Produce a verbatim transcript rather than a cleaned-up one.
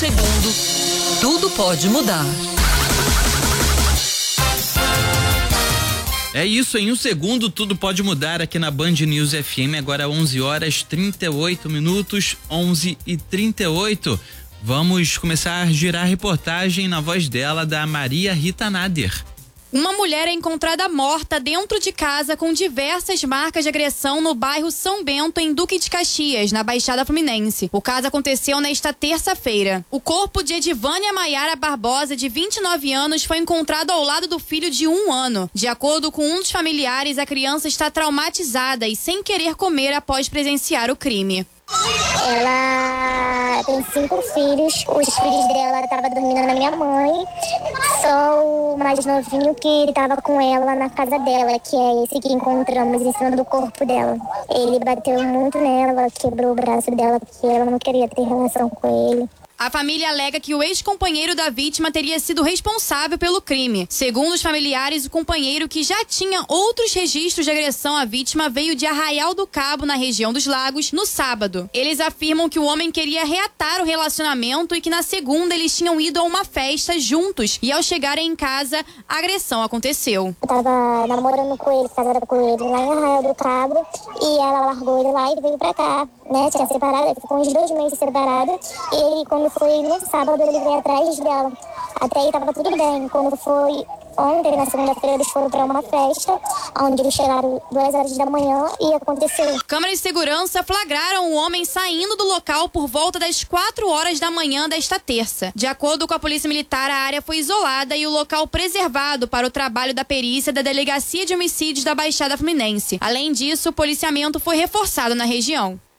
segundo, tudo pode mudar. É isso, em um segundo tudo pode mudar aqui na Band News F M, agora onze horas trinta e oito minutos, onze e trinta e oito. Vamos começar a girar a reportagem na voz dela, da Maria Rita Nader. Uma mulher é encontrada morta dentro de casa com diversas marcas de agressão no bairro São Bento, em Duque de Caxias, na Baixada Fluminense. O caso aconteceu nesta terça-feira. O corpo de Edivânia Maiara Barbosa, de vinte e nove anos, foi encontrado ao lado do filho de um ano. De acordo com um dos familiares, a criança está traumatizada e sem querer comer após presenciar o crime. Ela tem cinco filhos, os filhos dela estavam dormindo na minha mãe, só o mais novinho que ele estava com ela na casa dela, que é esse que encontramos em cima do corpo dela. Ele bateu muito nela, quebrou o braço dela porque ela não queria ter relação com ele. A família alega que o ex-companheiro da vítima teria sido responsável pelo crime. Segundo os familiares, o companheiro, que já tinha outros registros de agressão à vítima, veio de Arraial do Cabo, na região dos Lagos, no sábado. Eles afirmam que o homem queria reatar o relacionamento e que na segunda eles tinham ido a uma festa juntos e ao chegarem em casa, a agressão aconteceu. Eu tava namorando com ele, casada com ele lá em Arraial do Cabo, e ela largou ele lá e ele veio pra cá, né? Tinha separado, ele ficou uns dois meses separado, e ele, quando foi no sábado, ele veio atrás dela. Até aí tava tudo bem. Quando foi ontem, na segunda-feira, eles foram para uma festa, onde eles chegaram duas horas da manhã e aconteceu. Câmeras de segurança flagraram o homem saindo do local por volta das quatro horas da manhã desta terça. De acordo com a Polícia Militar, a área foi isolada e o local preservado para o trabalho da perícia da Delegacia de Homicídios da Baixada Fluminense. Além disso, o policiamento foi reforçado na região.